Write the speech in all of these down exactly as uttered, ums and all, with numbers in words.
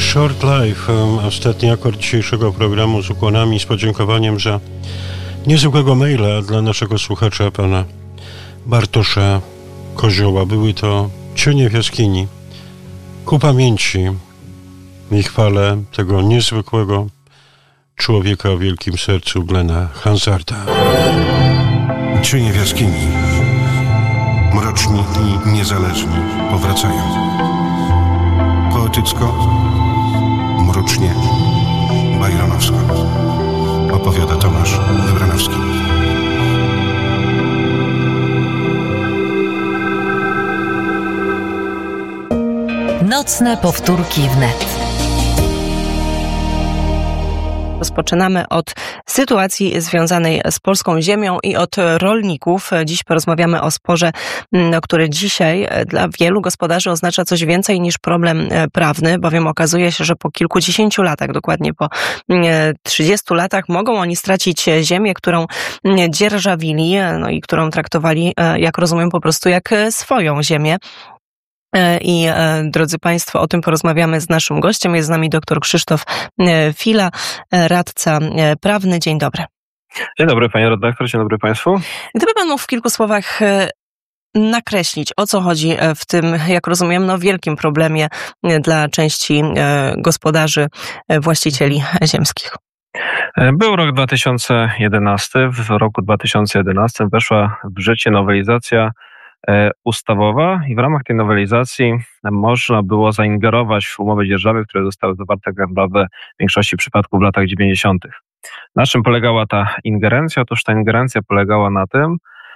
Short Life, ostatni akord dzisiejszego programu z ukłonami, z podziękowaniem za niezwykłego maila dla naszego słuchacza, pana Bartosza Kozioła. Były to cienie w jaskini ku pamięci i chwale tego niezwykłego człowieka o wielkim sercu, Glena Hansarda. Cienie w jaskini. Mroczni i niezależni powracają. Poetycko, mrocznie, bajronowsko. Opowiada Tomasz Wybranowski. Nocne powtórki wnet. Rozpoczynamy od sytuacji związanej z polską ziemią i od rolników. Dziś porozmawiamy o sporze, który dzisiaj dla wielu gospodarzy oznacza coś więcej niż problem prawny, bowiem okazuje się, że po kilkudziesięciu latach, dokładnie po trzydziestu latach, mogą oni stracić ziemię, którą dzierżawili, no i którą traktowali, jak rozumiem, po prostu jak swoją ziemię. I drodzy Państwo, o tym porozmawiamy z naszym gościem. Jest z nami dr Krzysztof Fila, radca prawny. Dzień dobry. Dzień dobry Panie redaktor, dzień dobry Państwu. Gdyby Pan mógł w kilku słowach nakreślić, o co chodzi w tym, jak rozumiem, no wielkim problemie dla części gospodarzy, właścicieli ziemskich. Był rok dwa tysiące jedenasty. W roku dwa tysiące jedenastym weszła w życie nowelizacja ustawowa i w ramach tej nowelizacji można było zaingerować w umowy dzierżawy, które zostały zawarte tak naprawdę w większości przypadków w latach dziewięćdziesiątych. Na czym polegała ta ingerencja? Otóż ta ingerencja polegała na tym,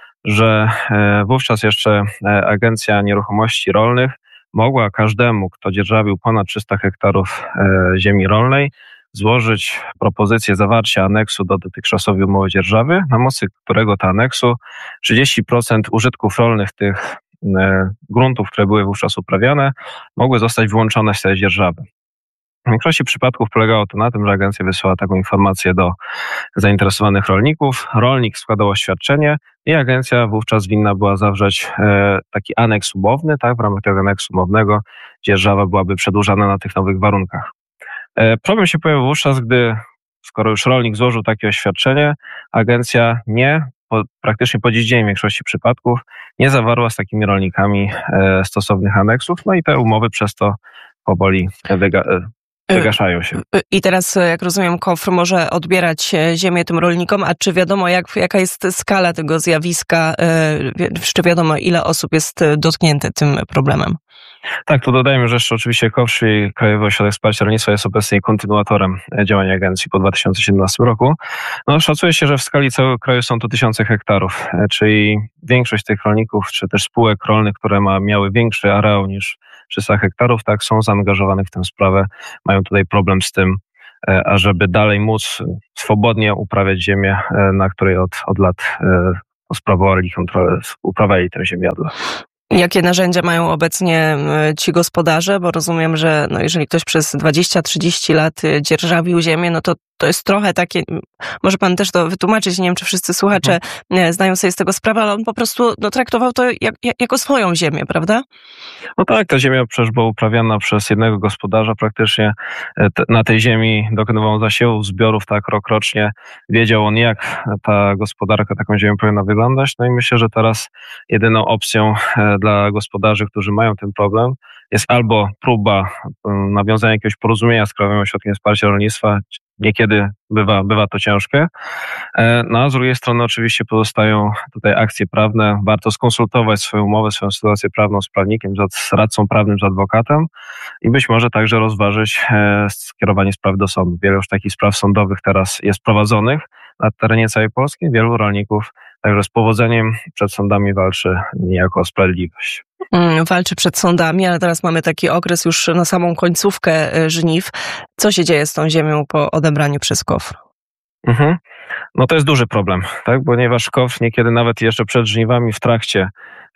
że wówczas jeszcze Agencja Nieruchomości Rolnych mogła każdemu, kto dzierżawił ponad trzysta hektarów ziemi rolnej, złożyć propozycję zawarcia aneksu do dotychczasowej umowy dzierżawy, na mocy którego to aneksu trzydzieści procent użytków rolnych tych e, gruntów, które były wówczas uprawiane, mogły zostać wyłączone z tej dzierżawy. W większości przypadków polegało to na tym, że agencja wysłała taką informację do zainteresowanych rolników, rolnik składał oświadczenie i agencja wówczas winna była zawrzeć e, taki aneks umowny, tak, w ramach tego aneksu umownego dzierżawa byłaby przedłużana na tych nowych warunkach. Problem się pojawił wówczas, gdy, skoro już rolnik złożył takie oświadczenie, agencja nie, po, praktycznie po dziś dzień w większości przypadków, nie zawarła z takimi rolnikami e, stosownych aneksów, no i te umowy przez to powoli wyga, wygaszają się. I teraz, jak rozumiem, K O F R może odbierać ziemię tym rolnikom, a czy wiadomo, jak, jaka jest skala tego zjawiska, e, czy wiadomo, ile osób jest dotknięte tym problemem? Tak, to dodajmy, że jeszcze oczywiście K O F R, czyli Krajowy Ośrodek Wsparcia Rolnictwa, jest obecnie kontynuatorem działania agencji po dwa tysiące siedemnastym roku. No, szacuje się, że w skali całego kraju są to tysiące hektarów, czyli większość tych rolników, czy też spółek rolnych, które ma, miały większy areał niż trzysta hektarów, tak, są zaangażowane w tę sprawę, mają tutaj problem z tym, ażeby dalej móc swobodnie uprawiać ziemię, na której od, od lat sprawowali kontrolę, uprawiali tę ziemię od lat. Jakie narzędzia mają obecnie ci gospodarze? Bo rozumiem, że no jeżeli ktoś przez dwadzieścia trzydzieści lat dzierżawił ziemię, no to to jest trochę takie, może pan też to wytłumaczyć, nie wiem, czy wszyscy słuchacze hmm. znają sobie z tego sprawę, ale on po prostu no, traktował to jak, jak, jako swoją ziemię, prawda? No tak, ta ziemia przecież była uprawiana przez jednego gospodarza praktycznie. Na tej ziemi dokonywał zasiewów, zbiorów tak rokrocznie. Wiedział on, jak ta gospodarka taką ziemią powinna wyglądać. No i myślę, że teraz jedyną opcją dla gospodarzy, którzy mają ten problem, jest albo próba nawiązania jakiegoś porozumienia z Krajowym Ośrodkiem Wsparcia Rolnictwa. Niekiedy bywa, bywa to ciężkie. No a z drugiej strony oczywiście pozostają tutaj akcje prawne. Warto skonsultować swoją umowę, swoją sytuację prawną z prawnikiem, z radcą prawnym, z adwokatem i być może także rozważyć skierowanie sprawy do sądu. Wiele już takich spraw sądowych teraz jest prowadzonych na terenie całej Polski. Wielu rolników także z powodzeniem przed sądami walczy niejako o sprawiedliwość. Walczy przed sądami, ale teraz mamy taki okres już na samą końcówkę żniw. Co się dzieje z tą ziemią po odebraniu przez K O F R? Mhm. No to jest duży problem, tak? Ponieważ K O F R niekiedy nawet jeszcze przed żniwami, w trakcie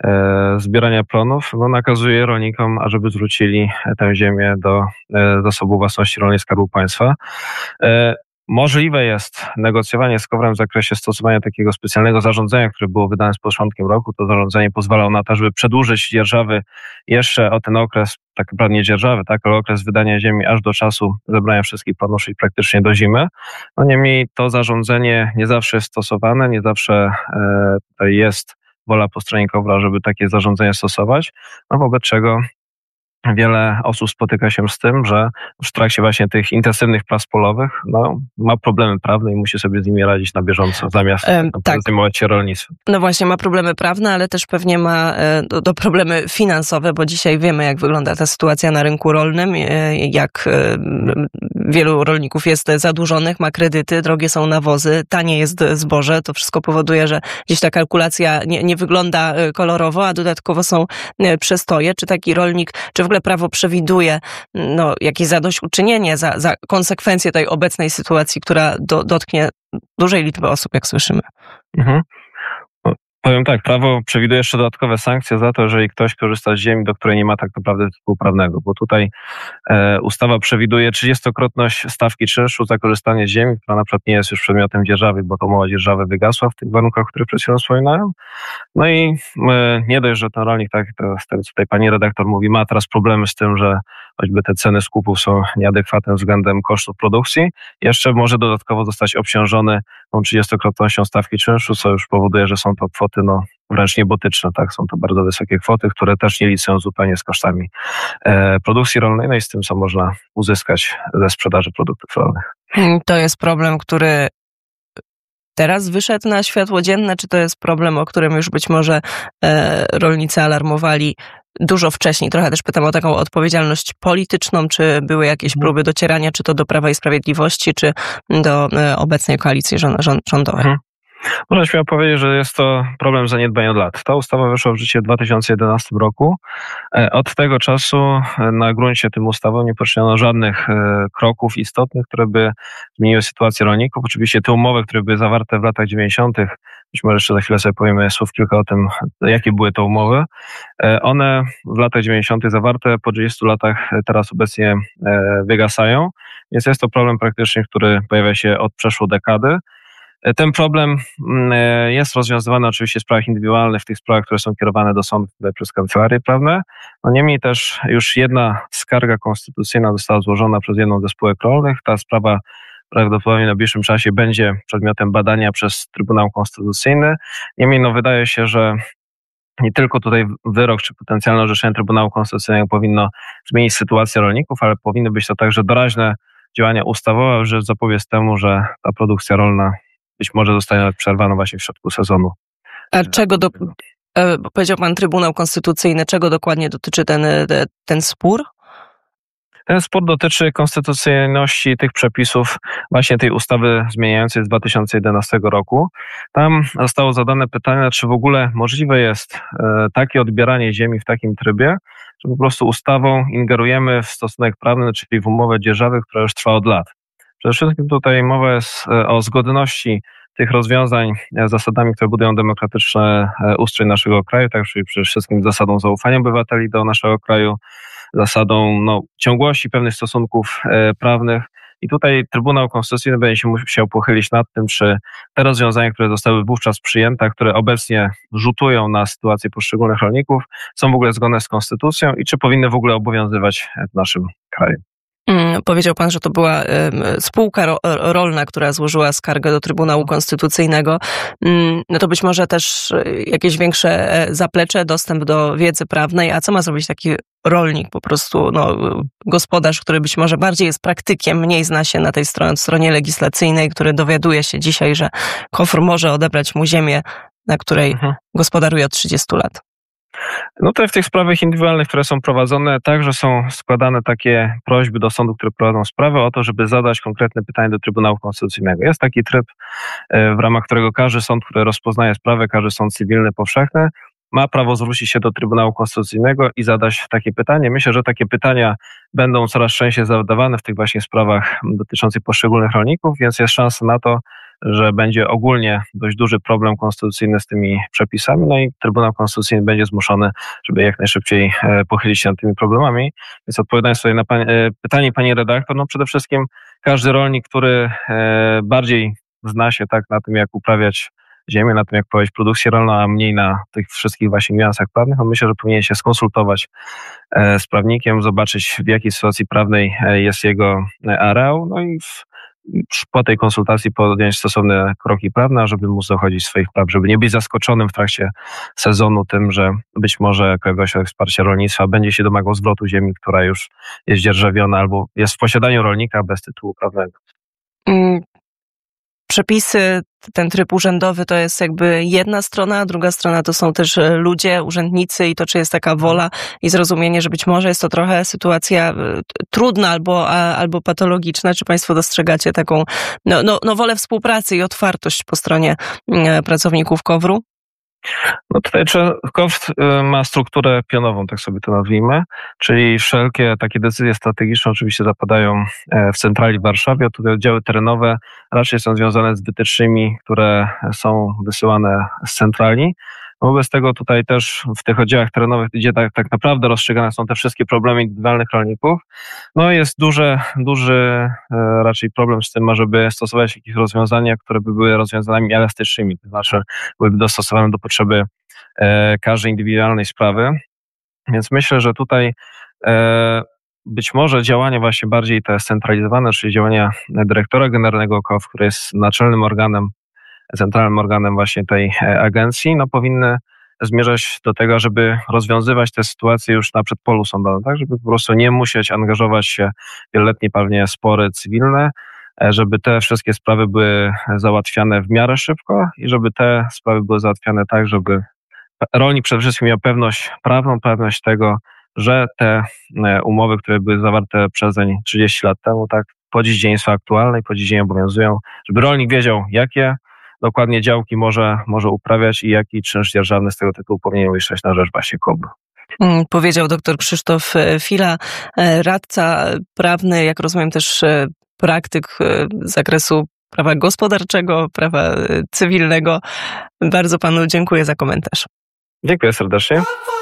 e, zbierania plonów, no nakazuje rolnikom, ażeby zwrócili tę ziemię do e, zasobu własności rolnej Skarbu Państwa. E, Możliwe jest negocjowanie z KOWR-em w zakresie stosowania takiego specjalnego zarządzenia, które było wydane z początkiem roku. To zarządzenie pozwalało na to, żeby przedłużyć dzierżawy jeszcze o ten okres, tak naprawdę nie dzierżawy, tak, ale okres wydania ziemi aż do czasu zebrania wszystkich planów, czyli praktycznie do zimy. No niemniej to zarządzenie nie zawsze jest stosowane, nie zawsze e, tutaj jest wola po stronie KOWR-a, żeby takie zarządzenie stosować, no wobec czego wiele osób spotyka się z tym, że w trakcie właśnie tych intensywnych prac polowych no, ma problemy prawne i musi sobie z nimi radzić na bieżąco, zamiast e, tak. zajmować się rolnictwem. No właśnie, ma problemy prawne, ale też pewnie ma e, do, do problemy finansowe, bo dzisiaj wiemy, jak wygląda ta sytuacja na rynku rolnym, e, jak e, wielu rolników jest zadłużonych, ma kredyty, drogie są nawozy, tanie jest zboże. To wszystko powoduje, że gdzieś ta kalkulacja nie, nie wygląda kolorowo, a dodatkowo są przestoje. Czy taki rolnik, czy w ogóle prawo przewiduje no, jakieś zadośćuczynienie za, za konsekwencje tej obecnej sytuacji, która do, dotknie dużej liczby osób, jak słyszymy? Mhm. Powiem tak, prawo przewiduje jeszcze dodatkowe sankcje za to, jeżeli ktoś korzysta z ziemi, do której nie ma tak naprawdę tytułu prawnego, bo tutaj e, ustawa przewiduje trzydziestokrotność stawki czynszu za korzystanie z ziemi, która na przykład nie jest już przedmiotem dzierżawy, bo to umowa dzierżawy wygasła w tych warunkach, o których przed chwilą wspominałem. No i e, nie dość, że ten rolnik, tak jak tutaj pani redaktor mówi, ma teraz problemy z tym, że choćby te ceny skupów są nieadekwatne względem kosztów produkcji, jeszcze może dodatkowo zostać obciążony tą trzydziestokrotnością stawki czynszu, co już powoduje, że są to kwoty no, wręcz niebotyczne, tak? Są to bardzo wysokie kwoty, które też nie licują zupełnie z kosztami e, produkcji rolnej, no i z tym, co można uzyskać ze sprzedaży produktów rolnych. To jest problem, który teraz wyszedł na światło dzienne, czy to jest problem, o którym już być może e, rolnicy alarmowali dużo wcześniej? Trochę też pytam o taką odpowiedzialność polityczną, czy były jakieś próby docierania, czy to do Prawa i Sprawiedliwości, czy do e, obecnej koalicji rząd, rząd, rządowej? Hmm. Można śmiało powiedzieć, że jest to problem zaniedbania od lat. Ta ustawa weszła w życie w dwa tysiące jedenastym roku. Od tego czasu na gruncie tym ustawą nie poczyniono żadnych kroków istotnych, które by zmieniły sytuację rolników. Oczywiście te umowy, które były zawarte w latach dziewięćdziesiątych, być może jeszcze za chwilę sobie powiemy słów kilka o tym, jakie były te umowy. One w latach dziewięćdziesiątych zawarte, po trzydziestu latach teraz obecnie wygasają, więc jest to problem praktycznie, który pojawia się od przeszło dekady. Ten problem jest rozwiązywany oczywiście w sprawach indywidualnych, w tych sprawach, które są kierowane do sądu przez kancelarie prawne. No niemniej też już jedna skarga konstytucyjna została złożona przez jedną ze spółek rolnych. Ta sprawa prawdopodobnie w najbliższym czasie będzie przedmiotem badania przez Trybunał Konstytucyjny. Niemniej no wydaje się, że nie tylko tutaj wyrok czy potencjalne orzeczenie Trybunału Konstytucyjnego powinno zmienić sytuację rolników, ale powinny być to także doraźne działania ustawowe, że zapobiec temu, że ta produkcja rolna być może zostanie przerwana właśnie w środku sezonu. A czego do, powiedział pan Trybunał Konstytucyjny, czego dokładnie dotyczy ten, ten spór? Ten spór dotyczy konstytucyjności tych przepisów właśnie tej ustawy zmieniającej z dwa tysiące jedenastego roku. Tam zostało zadane pytanie, czy w ogóle możliwe jest takie odbieranie ziemi w takim trybie, że po prostu ustawą ingerujemy w stosunek prawny, czyli w umowę dzierżawy, która już trwa od lat. Przede wszystkim tutaj mowa jest o zgodności tych rozwiązań z zasadami, które budują demokratyczny ustrój naszego kraju, tak, czyli przede wszystkim zasadą zaufania obywateli do naszego kraju, zasadą no, ciągłości pewnych stosunków e, prawnych. I tutaj Trybunał Konstytucyjny będzie się musiał pochylić nad tym, czy te rozwiązania, które zostały wówczas przyjęte, które obecnie rzutują na sytuację poszczególnych rolników, są w ogóle zgodne z Konstytucją i czy powinny w ogóle obowiązywać w naszym kraju. Hmm, powiedział pan, że to była y, spółka ro, rolna, która złożyła skargę do Trybunału Konstytucyjnego. Hmm, no to być może też jakieś większe zaplecze, dostęp do wiedzy prawnej. A co ma zrobić taki rolnik, po prostu no, gospodarz, który być może bardziej jest praktykiem, mniej zna się na tej stronie, stronie legislacyjnej, który dowiaduje się dzisiaj, że KOWR może odebrać mu ziemię, na której mhm. gospodaruje od trzydziestu lat? No to w tych sprawach indywidualnych, które są prowadzone, także są składane takie prośby do sądów, które prowadzą sprawę o to, żeby zadać konkretne pytanie do Trybunału Konstytucyjnego. Jest taki tryb, w ramach którego każdy sąd, który rozpoznaje sprawę, każdy sąd cywilny powszechny, ma prawo zwrócić się do Trybunału Konstytucyjnego i zadać takie pytanie. Myślę, że takie pytania będą coraz częściej zadawane w tych właśnie sprawach dotyczących poszczególnych rolników, więc jest szansa na to, że będzie ogólnie dość duży problem konstytucyjny z tymi przepisami, no i Trybunał Konstytucyjny będzie zmuszony, żeby jak najszybciej pochylić się nad tymi problemami. Więc odpowiadając sobie na pani, pytanie pani redaktor, no przede wszystkim każdy rolnik, który bardziej zna się tak na tym, jak uprawiać ziemię, na tym, jak prowadzić produkcję rolną, a mniej na tych wszystkich właśnie niuansach prawnych, no myślę, że powinien się skonsultować z prawnikiem, zobaczyć, w jakiej sytuacji prawnej jest jego areał, no i w po tej konsultacji podjąć stosowne kroki prawne, żeby móc dochodzić swoich praw, żeby nie być zaskoczonym w trakcie sezonu tym, że być może Krajowy Ośrodek Wsparcia Rolnictwa będzie się domagał zwrotu ziemi, która już jest dzierżawiona albo jest w posiadaniu rolnika bez tytułu prawnego. Mm. Przepisy, ten tryb urzędowy to jest jakby jedna strona, a druga strona to są też ludzie, urzędnicy i to, czy jest taka wola i zrozumienie, że być może jest to trochę sytuacja trudna albo, albo patologiczna. Czy państwo dostrzegacie taką no, no, no wolę współpracy i otwartość po stronie pracowników KOWR-u? No tutaj KOWR ma strukturę pionową, tak sobie to nazwijmy, czyli wszelkie takie decyzje strategiczne oczywiście zapadają w centrali w Warszawie, a tutaj oddziały terenowe raczej są związane z wytycznymi, które są wysyłane z centrali. Wobec tego tutaj też w tych oddziałach terenowych, gdzie tak, tak naprawdę rozstrzygane są te wszystkie problemy indywidualnych rolników, no jest duży, duży e, raczej problem z tym, żeby stosować jakieś rozwiązania, które by były rozwiązaniami elastycznymi, to znaczy byłyby dostosowane do potrzeby e, każdej indywidualnej sprawy. Więc myślę, że tutaj e, być może działania właśnie bardziej te scentralizowane, czyli działania dyrektora generalnego KOWR, który jest naczelnym organem, centralnym organem właśnie tej agencji, no powinny zmierzać do tego, żeby rozwiązywać te sytuacje już na przedpolu sądowym, tak, żeby po prostu nie musieć angażować się w wieloletnie pewnie spory cywilne, żeby te wszystkie sprawy były załatwiane w miarę szybko i żeby te sprawy były załatwiane tak, żeby rolnik przede wszystkim miał pewność prawną, pewność tego, że te umowy, które były zawarte przezeń trzydzieści lat temu, tak, po dziś dzień są aktualne i po dziś dzień obowiązują, żeby rolnik wiedział, jakie dokładnie działki może, może uprawiać i jaki czynsz dzierżawny z tego tytułu powinien uiszczać na rzecz właśnie KOWR. Powiedział dr Krzysztof Fila, radca prawny, jak rozumiem też praktyk z zakresu prawa gospodarczego, prawa cywilnego. Bardzo panu dziękuję za komentarz. Dziękuję serdecznie.